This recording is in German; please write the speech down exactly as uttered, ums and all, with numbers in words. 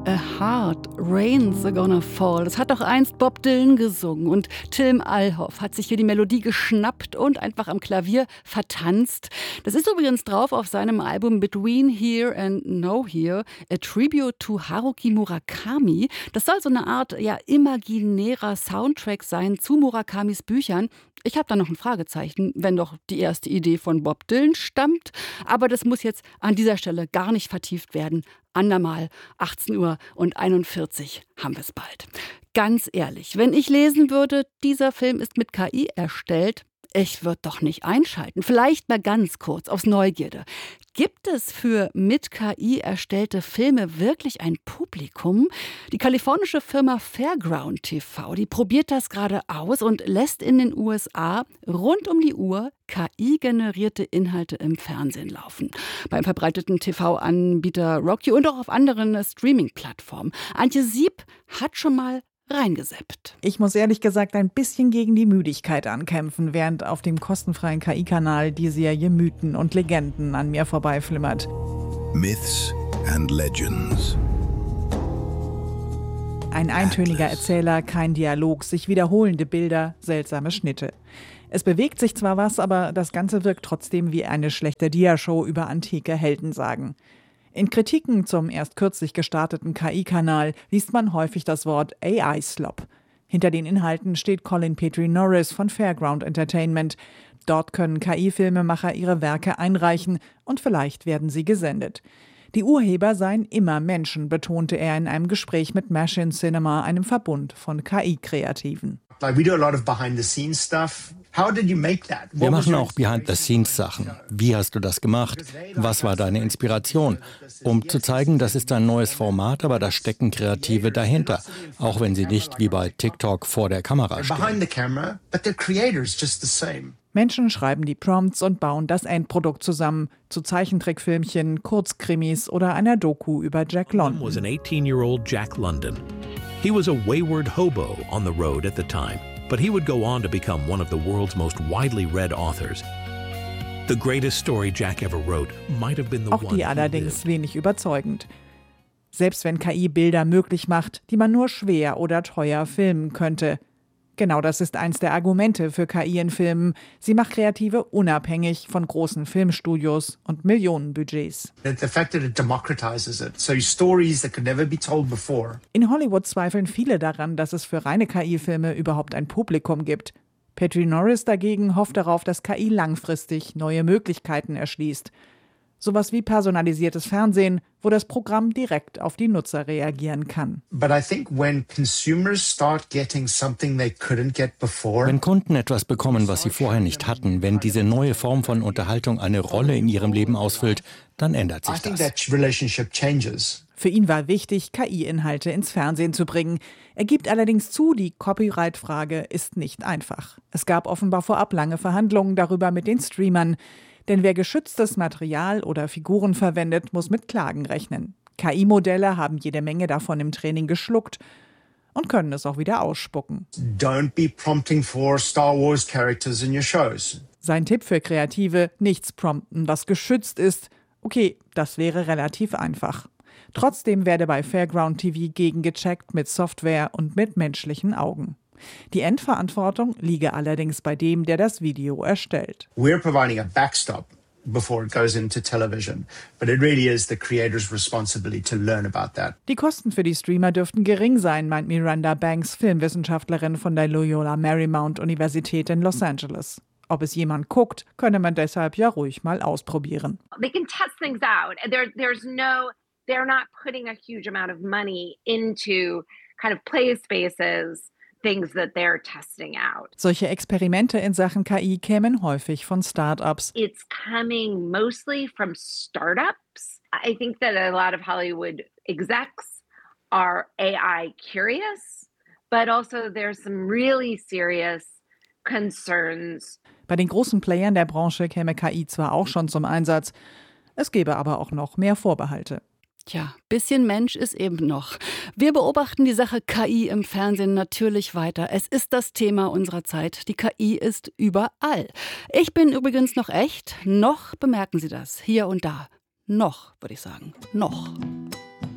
A Heart, Rain's Gonna Fall. Das hat doch einst Bob Dylan gesungen und Tim Alhoff hat sich hier die Melodie geschnappt und einfach am Klavier vertanzt. Das ist übrigens drauf auf seinem Album Between Here and No Here, a Tribute to Haruki Murakami. Das soll so eine Art ja imaginärer Soundtrack sein zu Murakamis Büchern. Ich habe da noch ein Fragezeichen, wenn doch die erste Idee von Bob Dylan stammt. Aber das muss jetzt an dieser Stelle gar nicht vertieft werden. Andermal, achtzehn Uhr und einundvierzig haben wir es bald. Ganz ehrlich, wenn ich lesen würde, dieser Film ist mit K I erstellt, ich würde doch nicht einschalten. Vielleicht mal ganz kurz aus Neugierde. Gibt es für mit K I erstellte Filme wirklich ein Publikum? Die kalifornische Firma Fairground T V, die probiert das gerade aus und lässt in den U S A rund um die Uhr K I-generierte Inhalte im Fernsehen laufen. Beim verbreiteten T V-Anbieter Roku und auch auf anderen Streaming-Plattformen. Antje Sieb hat schon mal reingeseppt. Ich muss ehrlich gesagt ein bisschen gegen die Müdigkeit ankämpfen, während auf dem kostenfreien K I-Kanal die Serie Mythen und Legenden an mir vorbeiflimmert. Myths and Legends. Ein eintöniger Erzähler, kein Dialog, sich wiederholende Bilder, seltsame Schnitte. Es bewegt sich zwar was, aber das Ganze wirkt trotzdem wie eine schlechte Diashow über antike Heldensagen. In Kritiken zum erst kürzlich gestarteten K I-Kanal liest man häufig das Wort A I-Slop. Hinter den Inhalten steht Colin Petrie Norris von Fairground Entertainment. Dort können K I-Filmemacher ihre Werke einreichen und vielleicht werden sie gesendet. Die Urheber seien immer Menschen, betonte er in einem Gespräch mit Machine Cinema, einem Verbund von K I-Kreativen. Like we do a lot of behind-the-scenes stuff. How did you make that? Wir machen auch Behind-the-Scenes-Sachen. Wie hast du das gemacht? Was war deine Inspiration? Um zu zeigen, das ist ein neues Format, aber da stecken Kreative dahinter. Auch wenn sie nicht wie bei TikTok vor der Kamera stehen. Menschen schreiben die Prompts und bauen das Endprodukt zusammen. Zu Zeichentrickfilmchen, Kurzkrimis oder einer Doku über Jack London. Was an eighteen-year-old Jack London. He was a wayward hobo on the road at the time. But he would go on to become one of the world's most widely read authors. The greatest story Jack ever wrote might have been the one. Auch die allerdings wenig überzeugend. Selbst wenn K I Bilder möglich macht, die man nur schwer oder teuer filmen könnte. Genau das ist eins der Argumente für K I in Filmen. Sie macht Kreative unabhängig von großen Filmstudios und Millionenbudgets. In Hollywood zweifeln viele daran, dass es für reine K I-Filme überhaupt ein Publikum gibt. Petrie Norris dagegen hofft darauf, dass K I langfristig neue Möglichkeiten erschließt. Sowas wie personalisiertes Fernsehen, wo das Programm direkt auf die Nutzer reagieren kann. Wenn Kunden etwas bekommen, was sie vorher nicht hatten, wenn diese neue Form von Unterhaltung eine Rolle in ihrem Leben ausfüllt, dann ändert sich das. Für ihn war wichtig, K I-Inhalte ins Fernsehen zu bringen. Er gibt allerdings zu, die Copyright-Frage ist nicht einfach. Es gab offenbar vorab lange Verhandlungen darüber mit den Streamern. Denn wer geschütztes Material oder Figuren verwendet, muss mit Klagen rechnen. K I-Modelle haben jede Menge davon im Training geschluckt und können es auch wieder ausspucken. Don't be prompting for Star Wars characters in your shows. Sein Tipp für Kreative: nichts prompten, was geschützt ist. Okay, das wäre relativ einfach. Trotzdem werde bei Fairground T V gegengecheckt mit Software und mit menschlichen Augen. Die Endverantwortung liege allerdings bei dem, der das Video erstellt. We're providing a backstop before it goes into television, but it really is the creator's responsibility to learn about that. Die Kosten für die Streamer dürften gering sein, meint Miranda Banks, Filmwissenschaftlerin von der Loyola Marymount Universität in Los Angeles. Ob es jemand guckt, könne man deshalb ja ruhig mal ausprobieren. They can test things out. There, there's no, they're not putting a huge amount of money into kind of play spaces. Things that they're testing out. Solche Experimente in Sachen K I kämen häufig von Start-ups. It's coming mostly from startups. I think that a lot of Hollywood execs are A I curious, but also there's some really serious concerns. Bei den großen Playern der Branche käme K I zwar auch schon zum Einsatz, es gäbe aber auch noch mehr Vorbehalte. Tja, bisschen Mensch ist eben noch. Wir beobachten die Sache K I im Fernsehen natürlich weiter. Es ist das Thema unserer Zeit. Die K I ist überall. Ich bin übrigens noch echt. Noch bemerken Sie das. Hier und da. Noch, würde ich sagen. Noch.